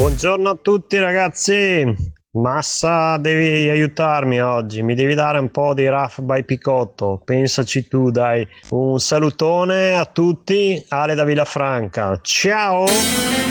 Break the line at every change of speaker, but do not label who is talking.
Buongiorno a tutti ragazzi, Massa devi aiutarmi oggi, mi devi dare un po' di Raf by Picotto, pensaci tu dai, un salutone a tutti, Ale da Villafranca, ciao!